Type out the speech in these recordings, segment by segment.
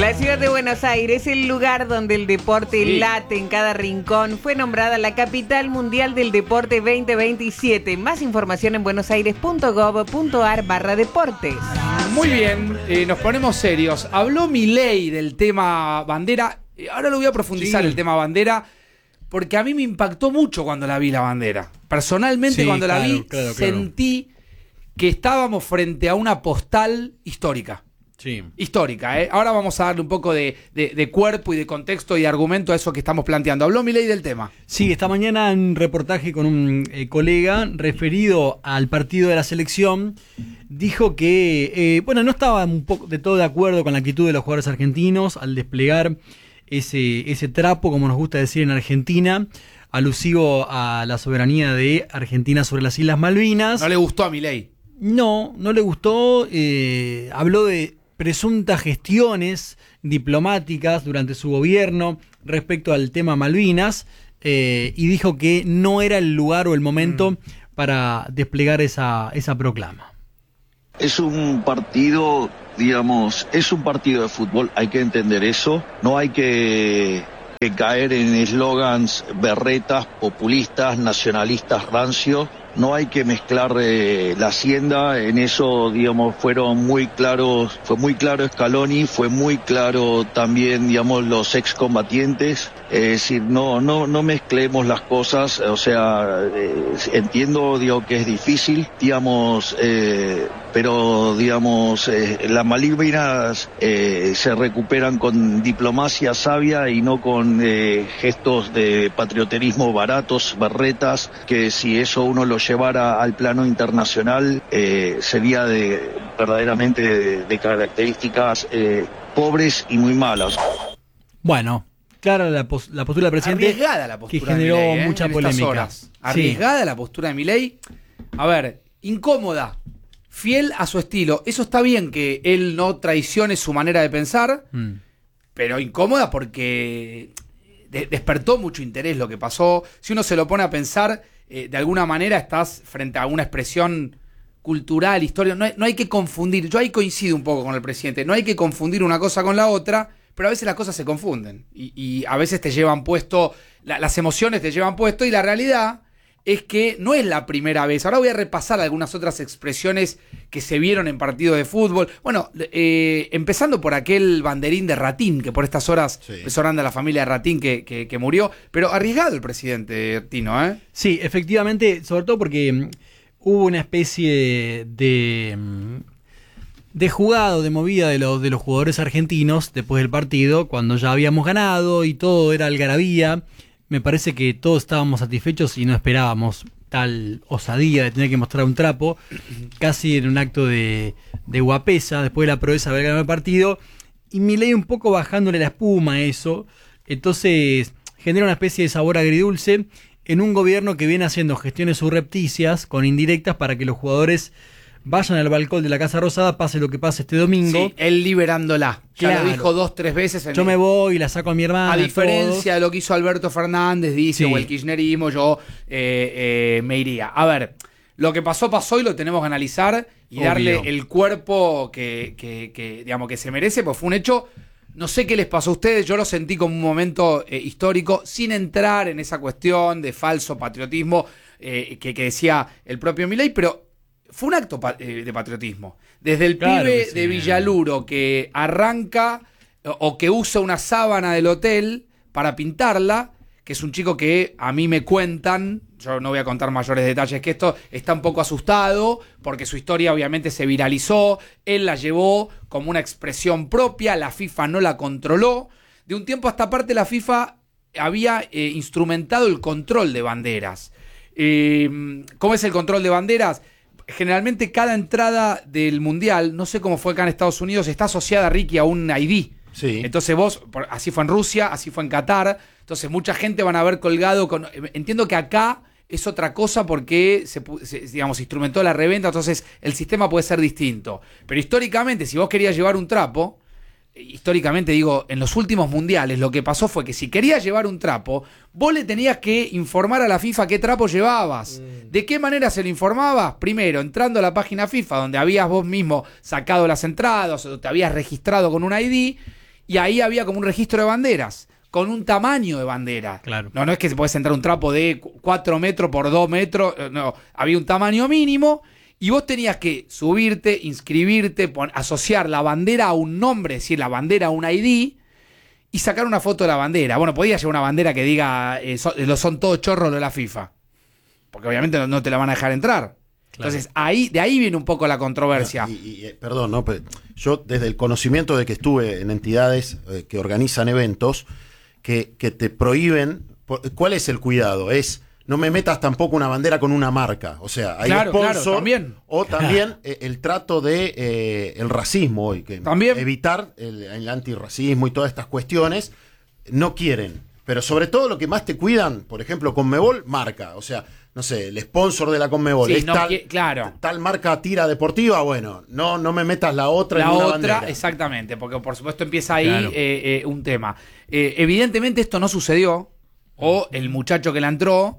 La ciudad de Buenos Aires, el lugar donde el deporte late en cada rincón, fue nombrada la capital mundial del deporte 2027. Más información en buenosaires.gov.ar/deportes. Muy bien, nos ponemos serios. Habló Milei del tema bandera. Ahora lo voy a profundizar el tema bandera, porque a mí me impactó mucho cuando la vi la bandera. Personalmente, cuando la vi, sentí que estábamos frente a una postal histórica. Sí. Histórica, ¿eh? Ahora vamos a darle un poco de cuerpo y de contexto y de argumento a eso que estamos planteando. Habló Milei del tema. Sí, esta mañana en un reportaje con un colega referido al partido de la selección, dijo que, no estaba un poco de todo de acuerdo con la actitud de los jugadores argentinos al desplegar ese trapo, como nos gusta decir en Argentina, alusivo a la soberanía de Argentina sobre las Islas Malvinas. ¿No le gustó a Milei? No le gustó. Habló de presuntas gestiones diplomáticas durante su gobierno respecto al tema Malvinas, y dijo que no era el lugar o el momento para desplegar esa proclama. Es un partido, es un partido de fútbol, hay que entender eso, no hay que caer en eslogans berretas, populistas, nacionalistas, rancios. No hay que mezclar la hacienda, en eso, fue muy claro Scaloni, fue muy claro también, los excombatientes. Es decir, no mezclemos las cosas, entiendo, que es difícil, pero, las Malvinas se recuperan con diplomacia sabia y no con gestos de patrioterismo baratos, berretas, que si eso uno lo llevara al plano internacional, sería verdaderamente de características pobres y muy malas. Bueno, clara la postura del presidente. Arriesgada la postura que generó de Milei, mucha polémica. Arriesgada la postura de Milei. A ver, incómoda, fiel a su estilo. Eso está bien, que él no traicione su manera de pensar, pero incómoda porque despertó mucho interés lo que pasó. Si uno se lo pone a pensar, de alguna manera estás frente a una expresión cultural, histórica. No hay que confundir. Yo ahí coincido un poco con el presidente. No hay que confundir una cosa con la otra, pero a veces las cosas se confunden. Y a veces te llevan puesto, las emociones te llevan puesto, y la realidad es que no es la primera vez. Ahora voy a repasar algunas otras expresiones que se vieron en partidos de fútbol. Bueno, empezando por aquel banderín de Ratín, que por estas horas resorando a la familia de Ratín que murió. Pero arriesgado el presidente Tino, ¿eh? Sí, efectivamente, sobre todo porque hubo una especie de jugado, de movida de los jugadores argentinos después del partido, cuando ya habíamos ganado y todo era algarabía. Me parece que todos estábamos satisfechos y no esperábamos tal osadía de tener que mostrar un trapo, casi en un acto de guapesa, después de la proeza de haber ganado el partido, y Milei un poco bajándole la espuma a eso. Entonces genera una especie de sabor agridulce en un gobierno que viene haciendo gestiones subrepticias con indirectas para que los jugadores vayan al balcón de la Casa Rosada, pase lo que pase este domingo. Sí, él liberándola. Ya lo dijo 2-3 veces. Yo me voy y la saco a mi hermana. A diferencia de lo que hizo Alberto Fernández, dice, o el kirchnerismo, yo me iría. A ver, lo que pasó y lo tenemos que analizar y darle el cuerpo que se merece, pues fue un hecho. No sé qué les pasó a ustedes, yo lo sentí como un momento histórico, sin entrar en esa cuestión de falso patriotismo que decía el propio Milei, pero fue un acto de patriotismo. Desde el pibe de Villaluro que arranca o que usa una sábana del hotel para pintarla, que es un chico que a mí me cuentan, yo no voy a contar mayores detalles que esto, está un poco asustado porque su historia obviamente se viralizó, él la llevó como una expresión propia, la FIFA no la controló. De un tiempo a esta parte la FIFA había instrumentado el control de banderas. ¿Cómo es el control de banderas? Generalmente cada entrada del Mundial, no sé cómo fue acá en Estados Unidos, está asociada, Ricky, a un ID. Sí. Entonces así fue en Rusia, así fue en Qatar, entonces mucha gente van a ver colgado entiendo que acá es otra cosa porque se instrumentó la reventa, entonces el sistema puede ser distinto. Pero históricamente, si vos querías llevar un trapo, históricamente digo, en los últimos mundiales lo que pasó fue que si querías llevar un trapo, vos le tenías que informar a la FIFA qué trapo llevabas. ¿De qué manera se lo informabas? Primero, entrando a la página FIFA donde habías vos mismo sacado las entradas o te habías registrado con un ID, y ahí había como un registro de banderas, con un tamaño de bandera. Claro. No es que se puede entrar un trapo de 4 metros por 2 metros, no, había un tamaño mínimo, y vos tenías que subirte, inscribirte, asociar la bandera a un nombre, es decir, la bandera a un ID, y sacar una foto de la bandera. Bueno, podías llevar una bandera que diga, son todos chorros de la FIFA, porque obviamente no te la van a dejar entrar. Claro. Entonces, de ahí viene un poco la controversia. Perdón, ¿no? Yo desde el conocimiento de que estuve en entidades que organizan eventos, que te prohíben, ¿cuál es el cuidado? No me metas tampoco una bandera con una marca. O sea, hay sponsor, también. O también el trato de el racismo hoy, que también. Evitar el antirracismo y todas estas cuestiones, no quieren. Pero sobre todo lo que más te cuidan, por ejemplo, Conmebol, marca. O sea, no sé, el sponsor de la Conmebol es tal marca tira deportiva, bueno, no me metas la otra en una bandera. Exactamente, porque por supuesto empieza ahí un tema. Evidentemente esto no sucedió, o el muchacho que la entró,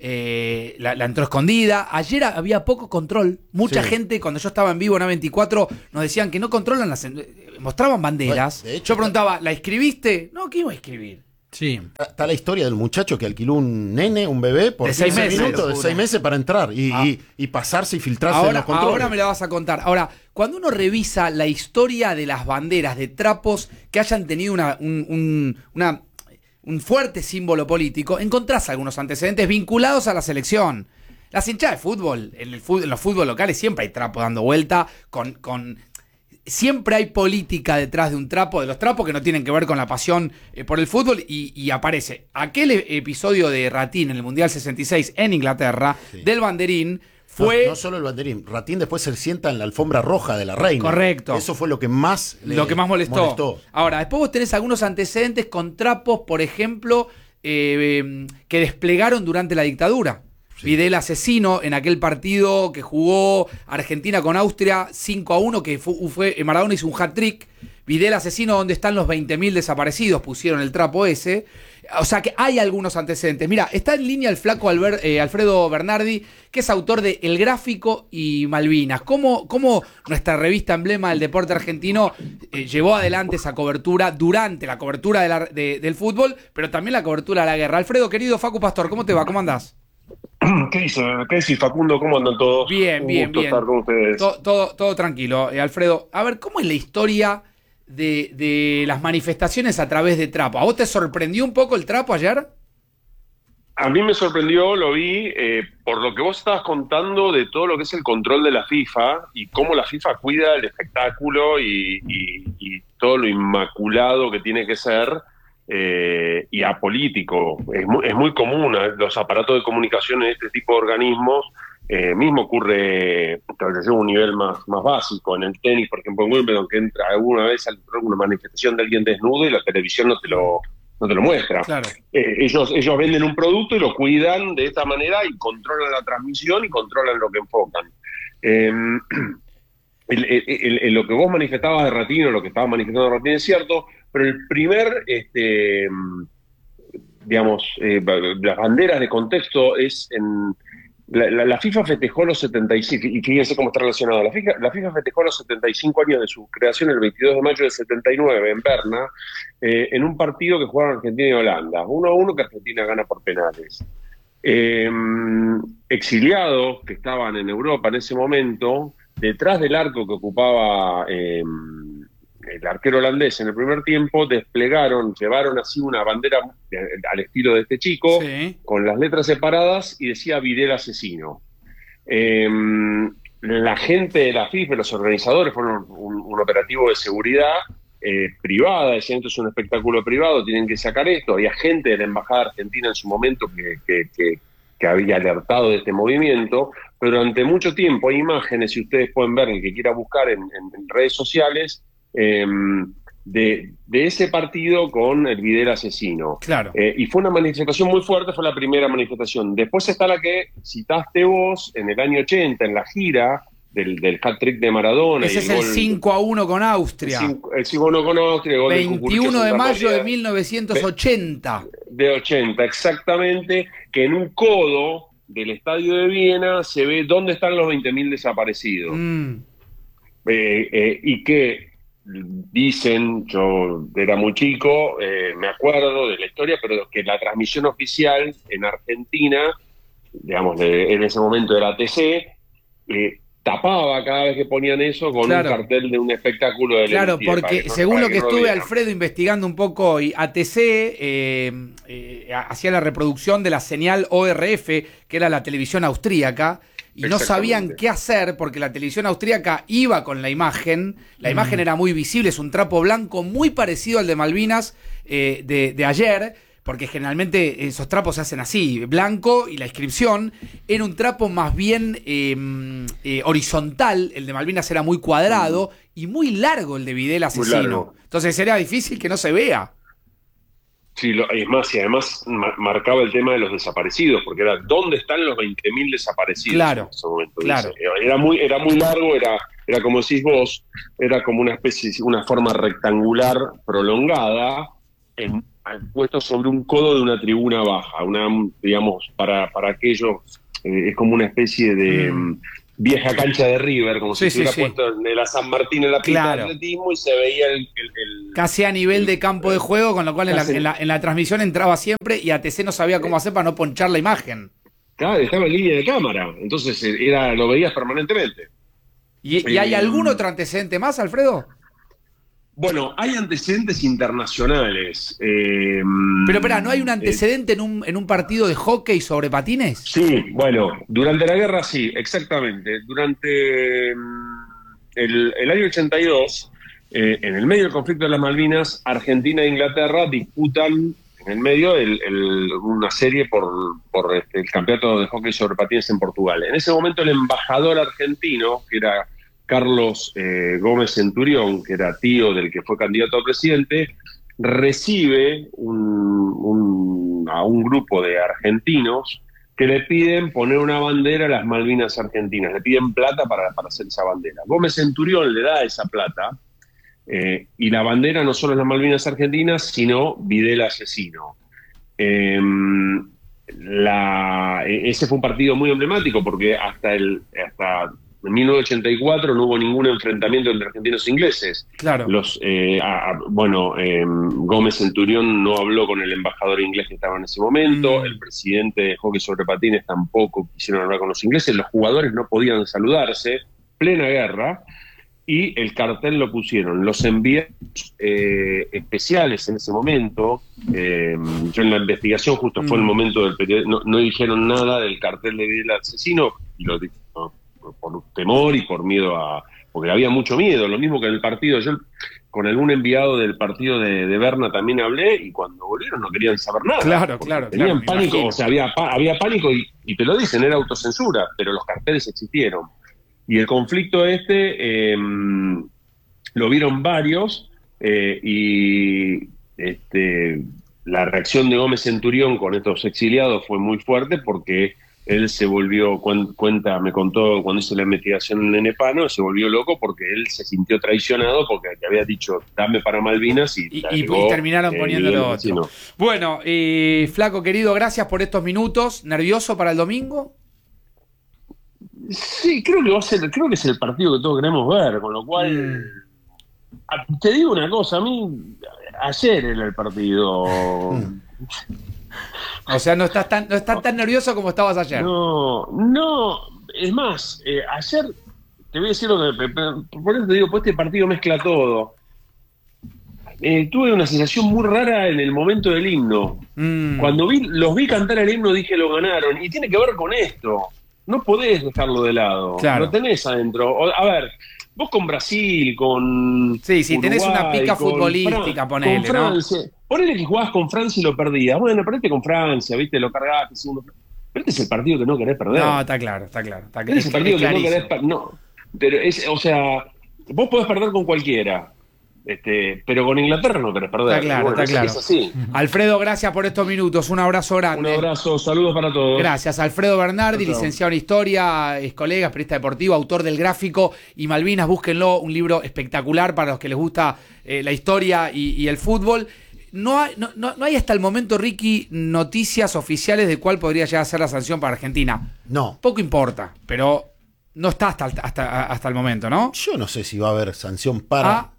la entró escondida. Ayer había poco control. Mucha gente, cuando yo estaba en vivo en A24, nos decían que no controlan mostraban banderas. Bueno, de hecho, yo preguntaba, ¿la escribiste? No, ¿qué iba a escribir? Sí. Está la historia del muchacho que alquiló un bebé por 6 minutos, de 6 meses para entrar y pasarse y filtrarse en los controles. Ahora me la vas a contar. Ahora, cuando uno revisa la historia de las banderas de trapos que hayan tenido un fuerte símbolo político, encontrás algunos antecedentes vinculados a la selección. Las hinchadas de fútbol, en los fútbol locales siempre hay trapo dando vuelta siempre hay política detrás de un trapo, de los trapos que no tienen que ver con la pasión por el fútbol, y aparece aquel episodio de Ratín en el Mundial 66 en Inglaterra, del banderín. No solo el banderín, Ratín después se sienta en la alfombra roja de la reina. Correcto. Eso fue lo que más molestó. Ahora, después vos tenés algunos antecedentes con trapos, por ejemplo, que desplegaron durante la dictadura. Videla asesino en aquel partido que jugó Argentina con Austria 5-1, que fue Maradona hizo un hat-trick. Videla asesino, donde están los 20.000 desaparecidos, pusieron el trapo ese. O sea que hay algunos antecedentes. Mira, está en línea el flaco Alfredo Bernardi, que es autor de El Gráfico y Malvinas. ¿Cómo nuestra revista emblema del deporte argentino llevó adelante esa cobertura durante la cobertura del fútbol, pero también la cobertura de la guerra? Alfredo, querido, Facu Pastor, ¿cómo te va? ¿Cómo andás? ¿Qué decís, Facundo? ¿Cómo andan todos? Bien. Estar con ustedes. Todo tranquilo. Alfredo, a ver, ¿cómo es la historia de las manifestaciones a través de trapo? ¿A vos te sorprendió un poco el trapo ayer? A mí me sorprendió, lo vi, por lo que vos estabas contando de todo lo que es el control de la FIFA y cómo la FIFA cuida el espectáculo y todo lo inmaculado que tiene que ser. Y apolítico. Es muy común los aparatos de comunicación en este tipo de organismos. Mismo ocurre tal vez a un nivel más básico en el tenis, por ejemplo en Wimbledon, que entra alguna vez alguna manifestación de alguien desnudo y la televisión no te lo muestra. Claro. Ellos venden un producto y lo cuidan de esta manera y controlan la transmisión y controlan lo que enfocan. Lo que vos manifestabas de Ratín, o lo que estaba manifestando Ratín es cierto, pero el primer, las banderas de contexto es en... La FIFA festejó los 75, y fíjense cómo está relacionado. La FIFA festejó los 75 años de su creación el 22 de mayo del 79 en Berna, en un partido que jugaron Argentina y Holanda. 1-1 que Argentina gana por penales. Exiliados que estaban en Europa en ese momento, detrás del arco que ocupaba el arquero holandés en el primer tiempo, llevaron así una bandera al estilo de este chico, sí, con las letras separadas, y decía Videla asesino. La gente de la FIFA, los organizadores, fueron un operativo de seguridad privada, decían, esto es un espectáculo privado, tienen que sacar esto. Había gente de la Embajada Argentina en su momento que había alertado de este movimiento, pero durante mucho tiempo hay imágenes, si ustedes pueden ver, el que quiera buscar en redes sociales, de ese partido con el Videla asesino. Claro. Y fue una manifestación muy fuerte, fue la primera manifestación. Después está la que citaste vos en el año 80, en la gira del hat-trick de Maradona. Ese es el 5-1 con Austria. El 5-1 con Austria. El gol 21 de mayo de 1980. De 80, exactamente, que en un codo del estadio de Viena se ve dónde están los 20.000 desaparecidos. Y que dicen, yo era muy chico, me acuerdo de la historia, pero que la transmisión oficial en Argentina, digamos, en ese momento era ATC, tapaba cada vez que ponían eso con un cartel de un espectáculo de Claro, porque según lo que estuve, Alfredo, investigando un poco, y ATC hacía la reproducción de la señal ORF, que era la televisión austríaca, y no sabían qué hacer porque la televisión austríaca iba con la imagen era muy visible, es un trapo blanco muy parecido al de Malvinas de ayer, porque generalmente esos trapos se hacen así, blanco, y la inscripción era un trapo más bien horizontal, el de Malvinas era muy cuadrado, y muy largo el de Videla asesino. Entonces era difícil que no se vea. Sí, es más, y además marcaba el tema de los desaparecidos, porque era ¿dónde están los 20.000 desaparecidos? Claro, en ese momento, claro. Era muy largo, era como decís vos, era como una una forma rectangular prolongada, puesto sobre un codo de una tribuna baja, digamos, para aquellos, es como una especie de vieja cancha de River, como si se hubiera puesto en la San Martín en la pista de atletismo y se veía el casi a nivel de campo de juego, con lo cual en la transmisión entraba siempre y ATC no sabía cómo hacer para no ponchar la imagen. Claro, estaba en línea de cámara, entonces lo veías permanentemente. ¿Y hay algún otro antecedente más, Alfredo? Bueno, hay antecedentes internacionales. Pero espera, ¿no hay un antecedente en un partido de hockey sobre patines? Sí, bueno, durante la guerra sí, exactamente. Durante el año 82, en el medio del conflicto de las Malvinas, Argentina e Inglaterra disputan en el medio una serie por el campeonato de hockey sobre patines en Portugal. En ese momento el embajador argentino, que era Carlos Gómez Centurión, que era tío del que fue candidato a presidente, recibe a un grupo de argentinos que le piden poner una bandera a las Malvinas argentinas, le piden plata para hacer esa bandera. Gómez Centurión le da esa plata, y la bandera no solo es las Malvinas argentinas, sino Videla asesino. Ese fue un partido muy emblemático porque hasta en 1984 no hubo ningún enfrentamiento entre argentinos e ingleses. Claro. Gómez Centurión no habló con el embajador inglés que estaba en ese momento, el presidente de hockey sobre patines tampoco quisieron hablar con los ingleses, los jugadores no podían saludarse, plena guerra, y el cartel lo pusieron los enviados especiales en ese momento. Yo en la investigación justo fue el momento del periodismo, no dijeron nada del cartel de Videla asesino, y lo dijo por temor y por miedo porque había mucho miedo, lo mismo que en el partido. Yo con algún enviado del partido de Berna también hablé, y cuando volvieron no querían saber nada. Claro. Tenían pánico, o sea, había pánico y te lo dicen, era autocensura, pero los carteles existieron. Y el conflicto lo vieron varios, y la reacción de Gómez Centurión con estos exiliados fue muy fuerte porque él se volvió, me contó cuando hice la investigación en Nepano, se volvió loco porque él se sintió traicionado porque te había dicho dame para Malvinas y terminaron poniéndolo otro. Bueno, Flaco querido, gracias por estos minutos. ¿Nervioso para el domingo? Sí, creo que es el partido que todos queremos ver, con lo cual te digo una cosa, a mí ayer era el partido. O sea, no estás tan nervioso como estabas ayer. No, es más, ayer te voy a decir lo que, por eso te digo, pues este partido mezcla todo. Tuve una sensación muy rara en el momento del himno. Cuando los vi cantar el himno dije lo ganaron, y tiene que ver con esto. No podés dejarlo de lado, claro. Lo tenés adentro. A ver, vos con Brasil, con Sí, si tenés Uruguay, una pica futbolística, ponele, con Francia, ¿no? Ponele que jugás con Francia y lo perdías. Bueno, perdiste con Francia, ¿viste? Lo cargaste. Pero este es el partido que no querés perder. No, está claro. Este es el partido que no querés perder. No, pero o sea, vos podés perder con cualquiera. Pero con Inglaterra no querés perder. Está claro. Es así. Alfredo, gracias por estos minutos. Un abrazo grande. Un abrazo, saludos para todos. Gracias. Alfredo Bernardi, licenciado en Historia, es colega, periodista deportivo, autor del Gráfico y Malvinas. Búsquenlo, un libro espectacular para los que les gusta la historia y el fútbol. No hay hasta el momento, Ricky, noticias oficiales de cuál podría llegar a ser la sanción para Argentina. No. Poco importa, pero no está hasta el momento, ¿no? Yo no sé si va a haber sanción para...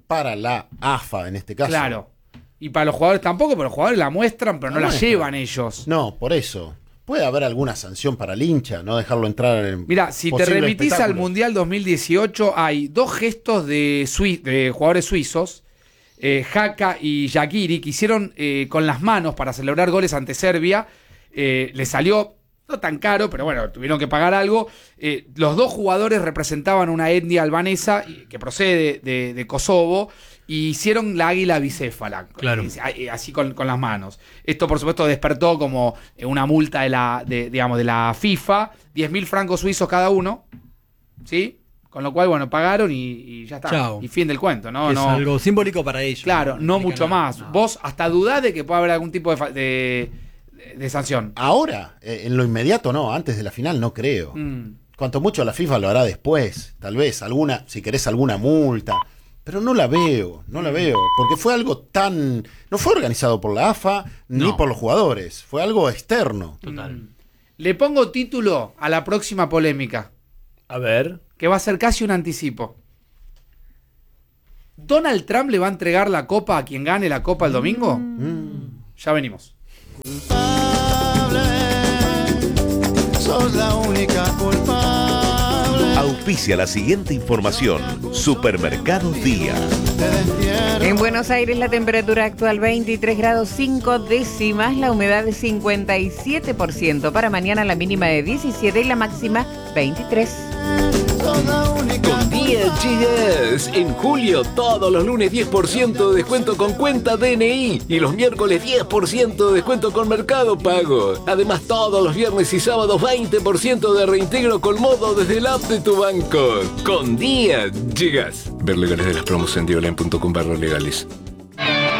para la AFA en este caso. Claro. Y para los jugadores tampoco, pero los jugadores la muestran, pero no la muestran. llevan ellos. No, por eso. Puede haber alguna sanción para el hincha, no dejarlo entrar en. Mira, si te remitís al Mundial 2018, hay 2 gestos de jugadores suizos, Haka y Shaqiri, que hicieron con las manos para celebrar goles ante Serbia. Les salió no tan caro, pero bueno, tuvieron que pagar algo. Los 2 jugadores representaban una etnia albanesa que procede de Kosovo. Y hicieron la águila bicéfala, claro. Así con las manos. Esto, por supuesto, despertó como una multa de la FIFA, 10.000 francos suizos cada uno, ¿sí? Con lo cual, bueno, pagaron y ya está. Chao. Y fin del cuento, ¿no? Es algo simbólico para ellos. Claro, no mucho más. No. Vos hasta dudás de que pueda haber algún tipo de sanción. Ahora, en lo inmediato no, antes de la final no creo. Cuanto mucho la FIFA lo hará después, tal vez, si querés alguna multa. Pero no la veo, porque fue algo no fue organizado por la AFA ni por los jugadores, fue algo externo. Total. Le pongo título a la próxima polémica. A ver. Que va a ser casi un anticipo. ¿Donald Trump le va a entregar la copa a quien gane la copa el domingo? Ya venimos. Sos la única culpable. Auspicia la siguiente información. Supermercado Día. En Buenos Aires la temperatura actual 23 grados 5 décimas, la humedad de 57%. Para mañana la mínima de 17 y la máxima 23. Con Día Gigas. En julio, todos los lunes 10% de descuento con cuenta DNI. Y los miércoles 10% de descuento con Mercado Pago. Además, todos los viernes y sábados 20% de reintegro con modo desde el app de tu banco. Con Día Gigas. Ver legales de las promos en dioline.com/legales.